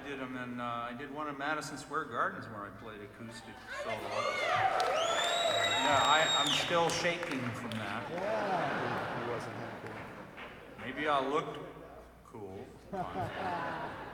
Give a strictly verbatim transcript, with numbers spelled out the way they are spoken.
did them in, uh, I did one in Madison Square Gardens where I played acoustic solo. Yeah, I, I'm still shaking from that. Yeah, he wasn't happy. Maybe I looked cool.